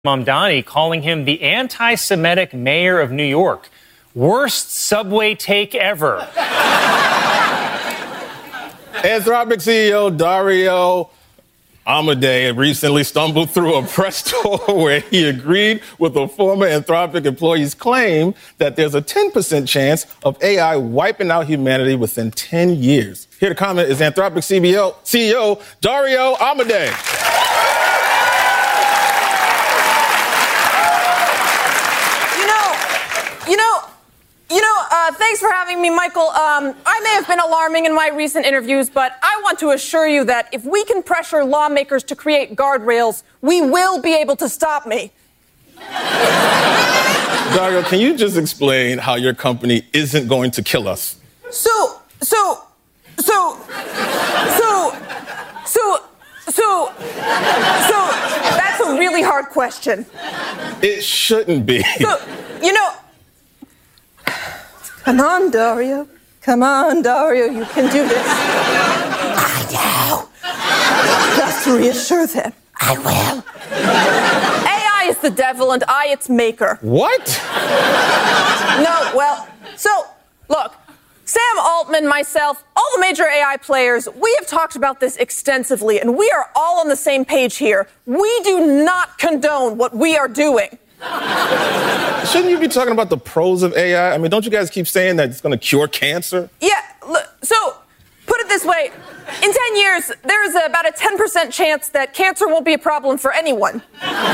Mamdani, calling him the anti-Semitic mayor of New York. Worst subway take ever. Anthropic CEO Dario Amodei recently stumbled through a press tour where he agreed with a former Anthropic employee's claim that there's a 10% chance of AI wiping out humanity within 10 years. Here to comment is Anthropic CEO Dario Amodei. Thanks for having me, Michael. I may have been alarming in my recent interviews, but I want to assure you that if we can pressure lawmakers to create guardrails, we will be able to stop me. Dario, can you just explain how your company isn't going to kill us? So, that's a really hard question. It shouldn't be. Come on, Dario. Come on, Dario. You can do this. I know. Just reassure them. I will. AI is the devil and I its maker. What? Look, Sam Altman, myself, all the major AI players, we have talked about this extensively, and we are all on the same page here. We do not condone what we are doing. Shouldn't you be talking about the pros of AI? I mean, don't you guys keep saying that it's going to cure cancer? Yeah, so put it this way. In 10 years, there's about a 10% chance that cancer won't be a problem for anyone.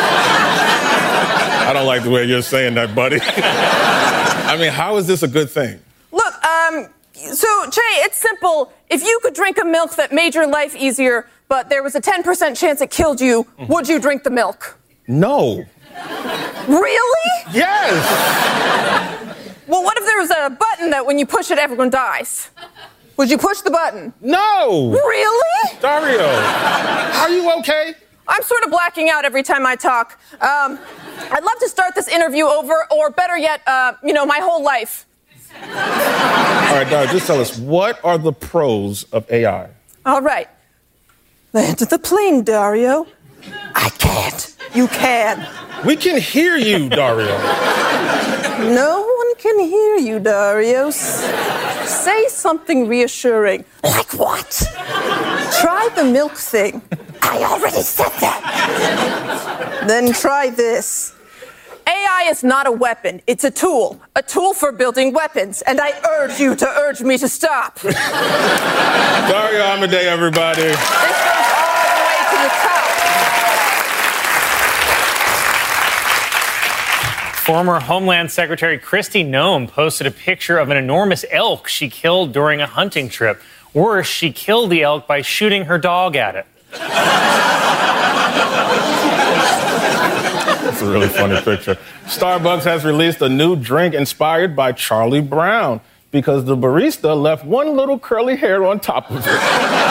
I don't like the way you're saying that, buddy. I mean, how is this a good thing? Look, Che, it's simple. If you could drink a milk that made your life easier, but there was a 10% chance it killed you, would you drink the milk? No. Really? Yes! Well, what if there was a button that when you push it, everyone dies? Would you push the button? No! Really? Dario, are you okay? I'm sort of blacking out every time I talk. I'd love to start this interview over, or better yet, my whole life. All right, Dario, just tell us, what are the pros of AI? All right. Land the plane, Dario. I can't. You can. We can hear you, Dario. No one can hear you, Dario. Say something reassuring. Like what? Try the milk thing. I already said that. Then try this. AI is not a weapon. It's a tool for building weapons. And I urge you to urge me to stop. Dario Amodei, everybody. This goes all the way to the top. Former Homeland Secretary Kristi Noem posted a picture of an enormous elk she killed during a hunting trip. Worse, she killed the elk by shooting her dog at it. That's a really funny picture. Starbucks has released a new drink inspired by Charlie Brown because the barista left one little curly hair on top of it.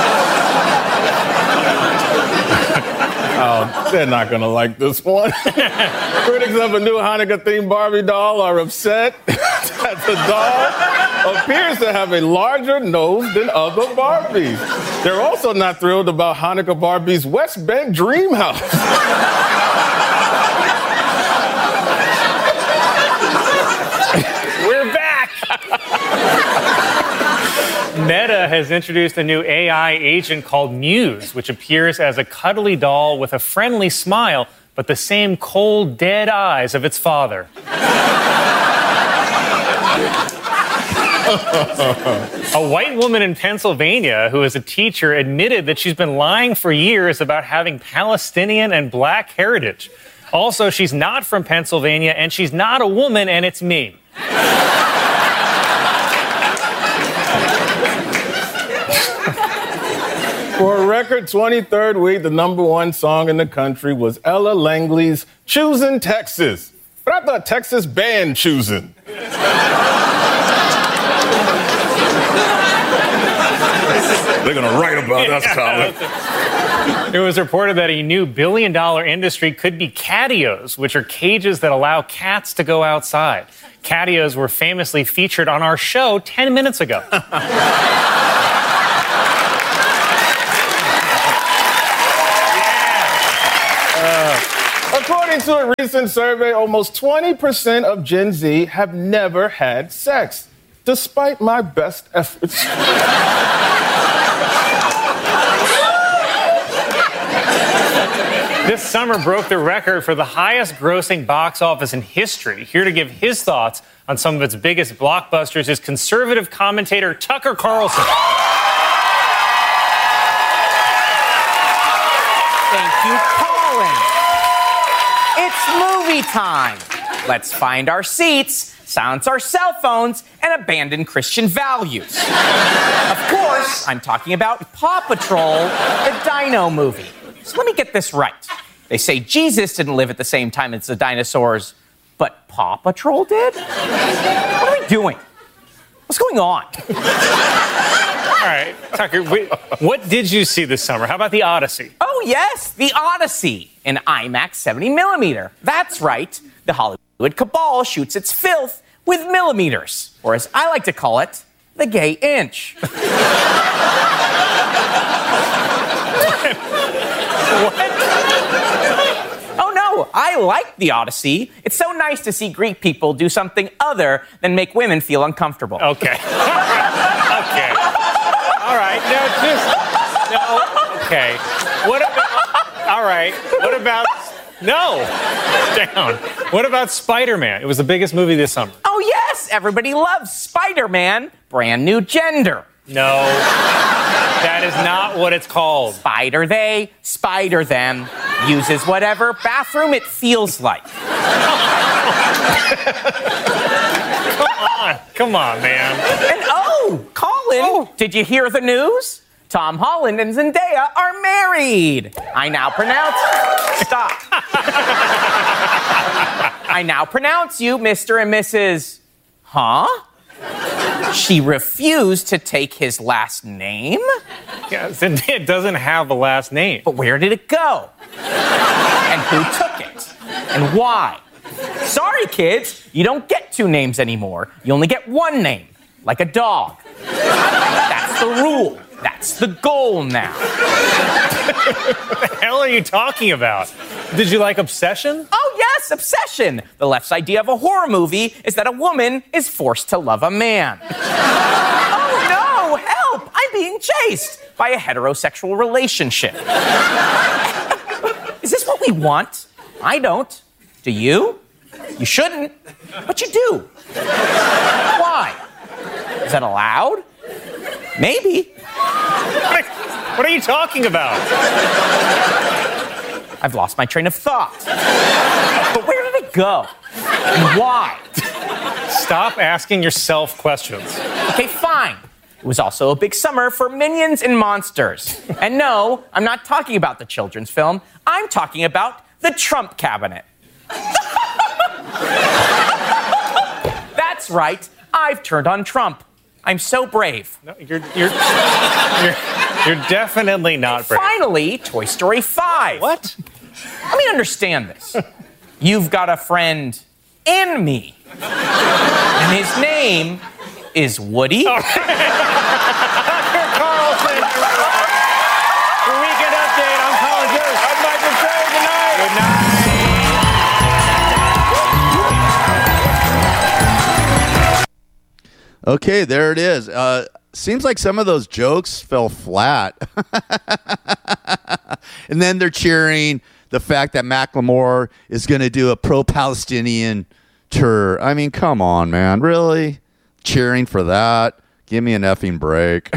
Oh, they're not going to like this one. Critics of a new Hanukkah-themed Barbie doll are upset that the doll appears to have a larger nose than other Barbies. They're also not thrilled about Hanukkah Barbie's West Bank dream house. We're back! Meta has introduced a new AI agent called Muse, which appears as a cuddly doll with a friendly smile, but the same cold, dead eyes of its father. A white woman in Pennsylvania who is a teacher admitted that she's been lying for years about having Palestinian and black heritage. Also, she's not from Pennsylvania, and she's not a woman, and it's me. For a record 23rd week, the #1 song in the country was Ella Langley's Choosing Texas. But I thought Texas banned choosing. They're going to write about us, Colin. It was reported that a new billion-dollar industry could be catios, which are cages that allow cats to go outside. Catios were famously featured on our show 10 minutes ago. According to a recent survey, almost 20% of Gen Z have never had sex, despite my best efforts. This summer broke the record for the highest grossing box office in history. Here to give his thoughts on some of its biggest blockbusters is conservative commentator Tucker Carlson. Thank you, Colin. It's movie time. Let's find our seats, silence our cell phones, and abandon Christian values. Of course, I'm talking about Paw Patrol, the Dino movie. So let me get this right. They say Jesus didn't live at the same time as the dinosaurs, but Paw Patrol did? What are we doing? What's going on? All right, Tucker, what did you see this summer? How about The Odyssey? Oh, yes, The Odyssey in IMAX 70mm. That's right. The Hollywood cabal shoots its filth with millimeters, or as I like to call it, the gay inch. What? Oh, no, I like The Odyssey. It's so nice to see Greek people do something other than make women feel uncomfortable. Okay. Okay. All right. No. Okay. What about... All right. What about... No. Down. What about Spider-Man? It was the biggest movie this summer. Oh, yes, everybody loves Spider-Man. Brand new gender. No. That is not what it's called. Spider they, spider them, uses whatever bathroom it feels like. Come on, man. And Colin, did you hear the news? Tom Holland and Zendaya are married. I now pronounce you Mr. and Mrs. Huh? She refused to take his last name? Yeah, Zendaya doesn't have a last name. But where did it go? And who took it? And why? Sorry, kids, you don't get two names anymore. You only get one name, like a dog. That's the rule. That's the goal now. What the hell are you talking about? Did you like Obsession? Oh, yes, Obsession. The left's idea of a horror movie is that a woman is forced to love a man. Oh, no, help! I'm being chased by a heterosexual relationship. Is this what we want? I don't. Do you? You shouldn't, but you do. Why? Is that allowed? Maybe. What are you talking about? I've lost my train of thought. But where did it go? And why? Stop asking yourself questions. Okay, fine. It was also a big summer for Minions and Monsters. And no, I'm not talking about the children's film. I'm talking about the Trump cabinet. That's right. I've turned on Trump. I'm so brave. No, you're definitely not brave. Finally, Toy Story 5. What? Let me understand this. You've got a friend in me. And his name is Woody. Tucker Carlson. The Weekend Update. I'm Colin Jost. I'm Michael Trey. Good night. Good night. Okay, there it is. Seems like some of those jokes fell flat. And then they're cheering the fact that Macklemore is going to do a pro-Palestinian tour. I mean, come on, man. Really? Cheering for that? Give me an effing break.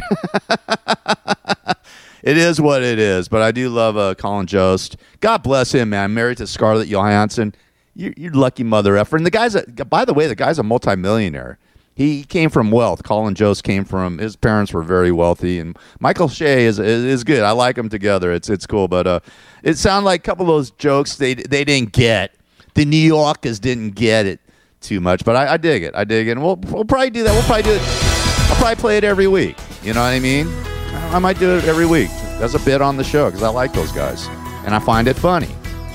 It is what it is, but I do love Colin Jost. God bless him, man. Married to Scarlett Johansson. You're lucky mother effer. And the guy's, by the way, the guy's a multimillionaire. He came from wealth. Colin Jost came from, his parents were very wealthy, and Michael Shea is good. I like them together. It's cool, but it sounded like a couple of those jokes they didn't get. The New Yorkers didn't get it too much, but I dig it. And we'll probably do that. We'll probably do it. I'll probably play it every week. You know what I mean? I might do it every week. That's a bit on the show because I like those guys, and I find it funny.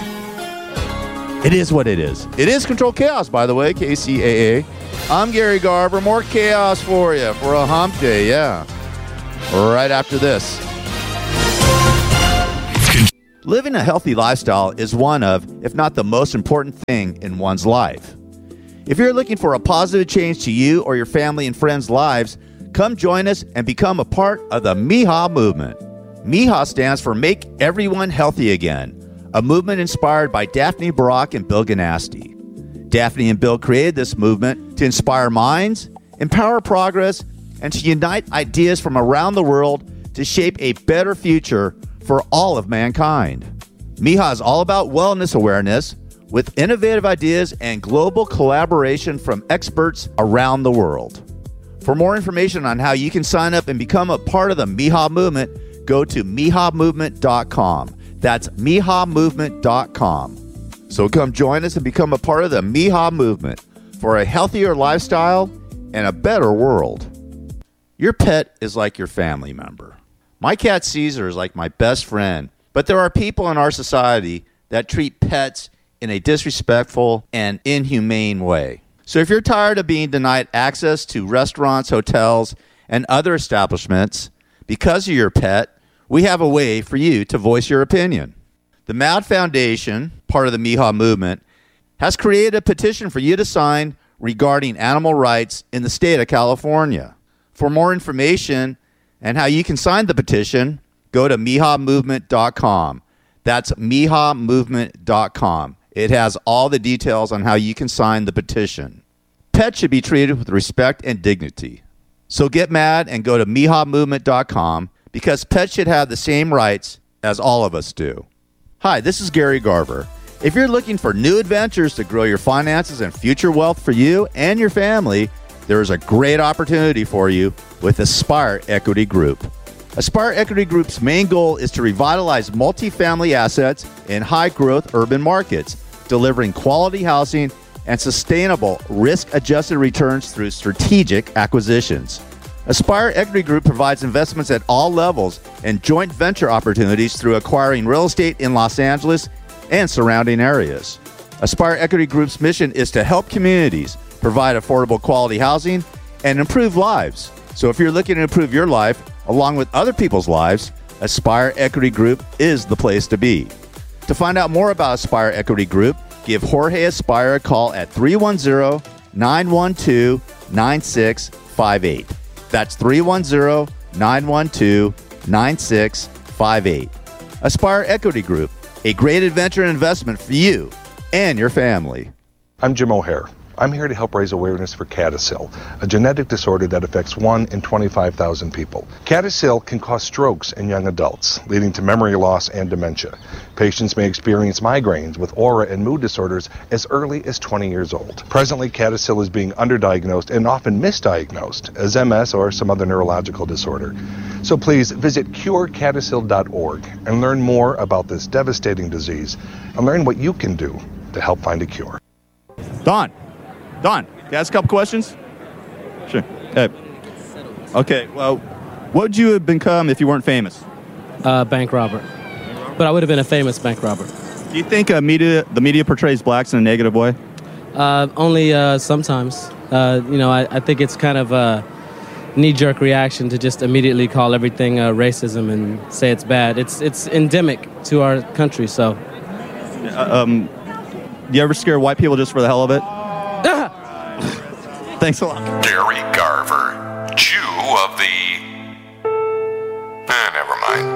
It is what it is. It is Control Chaos, by the way, KCAA. I'm Gary Garver. More chaos for you for a hump day, yeah. Right after this. Living a healthy lifestyle is one of, if not the most important thing in one's life. If you're looking for a positive change to you or your family and friends' lives, come join us and become a part of the MIHA movement. MIHA stands for Make Everyone Healthy Again, a movement inspired by Daphne Barak and Bill Ganasty. Daphne and Bill created this movement to inspire minds, empower progress, and to unite ideas from around the world to shape a better future for all of mankind. MIHA is all about wellness awareness with innovative ideas and global collaboration from experts around the world. For more information on how you can sign up and become a part of the MIHA movement, go to mihamovement.com. That's mihamovement.com. So come join us and become a part of the MIHA movement for a healthier lifestyle and a better world. Your pet is like your family member. My cat Caesar is like my best friend, but there are people in our society that treat pets in a disrespectful and inhumane way. So if you're tired of being denied access to restaurants, hotels, and other establishments because of your pet, we have a way for you to voice your opinion. The MAD Foundation, part of the MIHA movement, has created a petition for you to sign regarding animal rights in the state of California. For more information and how you can sign the petition, go to mihamovement.com. That's mihamovement.com. It has all the details on how you can sign the petition. Pets should be treated with respect and dignity. So get mad and go to mihamovement.com because pets should have the same rights as all of us do. Hi, this is Gary Garver. If you're looking for new adventures to grow your finances and future wealth for you and your family, there is a great opportunity for you with Aspire Equity Group. Aspire Equity Group's main goal is to revitalize multifamily assets in high-growth urban markets, delivering quality housing and sustainable risk-adjusted returns through strategic acquisitions. Aspire Equity Group provides investments at all levels and joint venture opportunities through acquiring real estate in Los Angeles and surrounding areas. Aspire Equity Group's mission is to help communities provide affordable quality housing and improve lives. So if you're looking to improve your life along with other people's lives, Aspire Equity Group is the place to be. To find out more about Aspire Equity Group, give Jorge Aspire a call at 310-912-9658. That's 310-912-9658. Aspire Equity Group, a great adventure and investment for you and your family. I'm Jim O'Hare. I'm here to help raise awareness for CADASIL, a genetic disorder that affects 1 in 25,000 people. CADASIL can cause strokes in young adults, leading to memory loss and dementia. Patients may experience migraines with aura and mood disorders as early as 20 years old. Presently, CADASIL is being underdiagnosed and often misdiagnosed as MS or some other neurological disorder. So please visit curecadasil.org and learn more about this devastating disease and learn what you can do to help find a cure. Don, can I ask a couple questions? Sure. Okay, well, what would you have become if you weren't famous? Bank robber. But I would have been a famous bank robber. Do you think the media portrays blacks in a negative way? Only sometimes. I think it's kind of a knee-jerk reaction to just immediately call everything racism and say it's bad. It's endemic to our country, so. Do you ever scare white people just for the hell of it? Thanks a lot. Gary Garver, Jew of the... never mind.